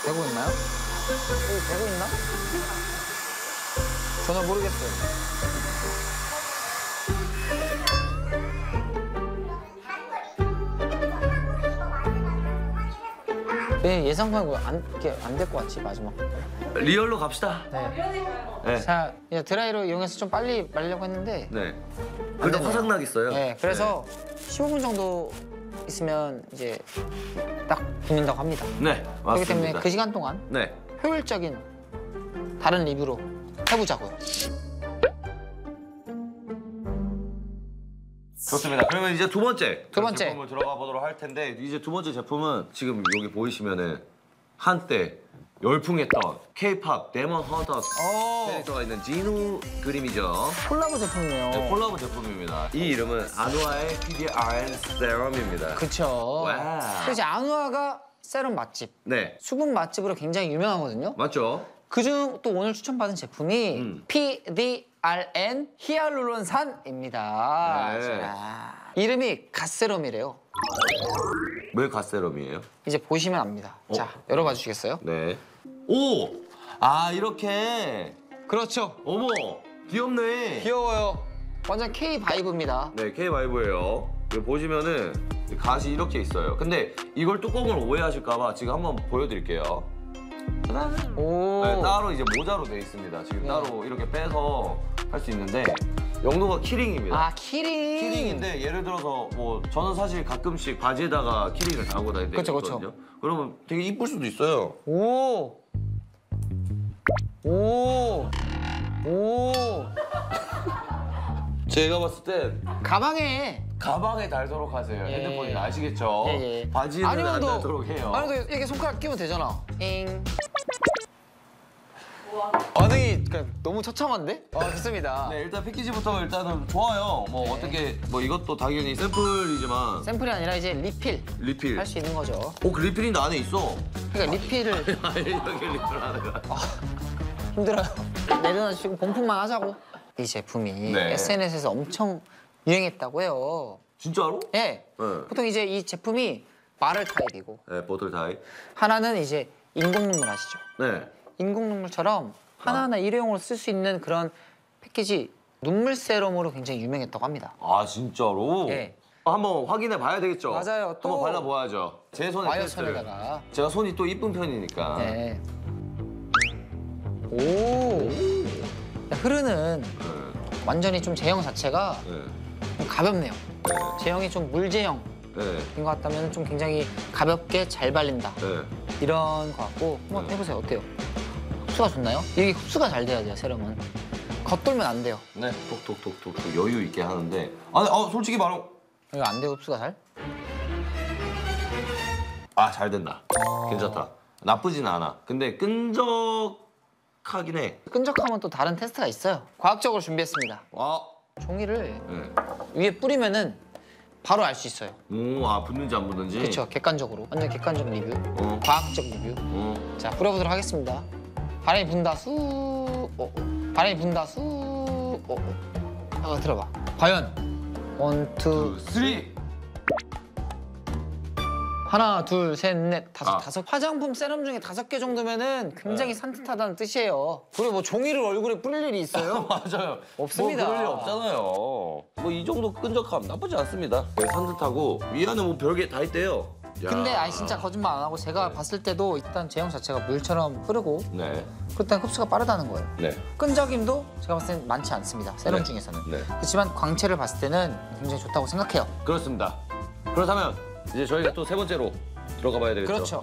되고 있나요? 여기 되고 있나? 전혀 모르겠어요. 왜 예상하고 안 될 것 같지 마지막. 리얼로 갑시다. 네. 네. 자 이제 드라이로 이용해서 좀 빨리 말려고 했는데. 네. 근데 되네요. 화상나겠어요. 네. 그래서 15분 정도 있으면 이제 딱 붙는다고 합니다. 네, 맞습니다. 그렇기 때문에 그 시간 동안 네. 효율적인 다른 리뷰로 해보자고요. 좋습니다. 그러면 이제 두 번째 제품을 들어가 보도록 할 텐데 이제 두 번째 제품은 지금 여기 보이시면은 한때 열풍했던 K-팝 데몬 헌터 캐릭터가 있는 진우 그림이죠. 콜라보 제품이네요. 네, 콜라보 제품입니다. 이 이름은 아누아의 PDRN 세럼입니다. 그쵸. 와. 그래서 아누아가 세럼 맛집, 네, 수분 맛집으로 굉장히 유명하거든요. 맞죠? 그중 또 오늘 추천받은 제품이 PDRN 히알루론산입니다. 네. 자, 이름이 갓세럼이래요. 왜 갓세럼이에요? 이제 보시면 압니다. 자, 열어봐 주시겠어요? 네. 오! 아, 이렇게. 그렇죠. 어머, 귀엽네. 귀여워요. 완전 K 바이브입니다. 네, K-바이브예요. 여기 보시면은 갓이 이렇게 있어요. 근데 이걸 뚜껑을 오해하실까봐 지금 한번 보여드릴게요. 짜잔. 오. 네, 따로 이제 모자로 돼 있습니다. 지금 네. 따로 이렇게 빼서 할 수 있는데 용도가 키링입니다. 아, 키링. 키링인데 예를 들어서 뭐 저는 사실 가끔씩 바지에다가 키링을 달고 다닐 때가 그쵸, 있거든요. 그러면 되게 이쁠 수도 있어요. 오. 오. 오. 제가 봤을 땐 가방에. 가방에 달도록 하세요. 예. 핸드폰이 아시겠죠? 예. 바지에는 안 달도록 해요. 아니면 이렇게 손가락 끼면 되잖아. 잉. 반응이 너무 처참한데? 좋습니다. 네, 일단 패키지부터 일단은 좋아요. 뭐 어떻게 뭐 이것도 당연히 샘플이지만 샘플이 아니라 이제 리필 리필. 할 수 있는 거죠. 그 리필인데 안에 있어. 그러니까 리필을 이렇게 리필하는 거야. 힘들어요. 내려놔주시고 본품만 하자고. 이 제품이 네. SNS에서 엄청 유행했다고 해요. 진짜로? 예. 네. 보통 이제 이 제품이 마를 타입이고 네, 보틀 타입. 하나는 이제 인공눈물 아시죠? 네. 인공눈물처럼 하나하나 일회용으로 쓸 수 있는 그런 패키지 눈물 세럼으로 굉장히 유명했다고 합니다. 아, 진짜로? 네. 한번 확인해 봐야 되겠죠? 맞아요. 또 한번 발라봐야죠. 제 손에 테스트를. 와이어천에다가. 제가 손이 또 이쁜 편이니까. 네. 오. 흐르는 완전히 좀 제형 자체가 네. 좀 가볍네요. 제형이 좀 물제형인 네. 것 같다면 좀 굉장히 가볍게 잘 발린다. 네. 이런 것 같고 한번 해보세요. 어때요? 흡수가 좋나요? 이게 흡수가 잘 돼야 돼요, 세럼은. 겉돌면 안 돼요. 네. 톡톡톡톡 여유 있게 하는데. 아니, 솔직히 말하면 이거 안 돼요, 흡수가 잘? 잘 된다. 괜찮다. 나쁘진 않아. 근데 끈적하긴 해. 끈적하면 또 다른 테스트가 있어요. 과학적으로 준비했습니다. 와. 종이를 네. 위에 뿌리면은 바로 알 수 있어요. 붙는지 안 붙는지. 그렇죠, 객관적으로. 완전 객관적 리뷰. 과학적 리뷰. 자, 뿌려보도록 하겠습니다. 바람이 분다 수. 바람이 분다 수. 잠깐 들어봐. 과연 1, 2, 3. 하나, 둘, 셋, 넷, 다섯. 아. 다섯. 화장품 세럼 중에 5개 정도면은 굉장히 산뜻하다는 뜻이에요. 그리고 뭐 종이를 얼굴에 뿌릴 일이 있어요? 맞아요. 없습니다. 뭐 그럴 일 없잖아요. 뭐 이 정도 끈적함 나쁘지 않습니다. 되게 산뜻하고 위 안에 뭐 별게 다 있대요. 야. 근데 진짜 거짓말 안 하고 제가 봤을 때도 일단 제형 자체가 물처럼 흐르고 네. 그렇다면 흡수가 빠르다는 거예요. 네. 끈적임도 제가 봤을 땐 많지 않습니다. 세럼 네. 중에서는. 네. 그렇지만 광채를 봤을 때는 굉장히 좋다고 생각해요. 그렇습니다. 그렇다면 이제 저희가 또 세 번째로 들어가 봐야 되겠죠. 그렇죠.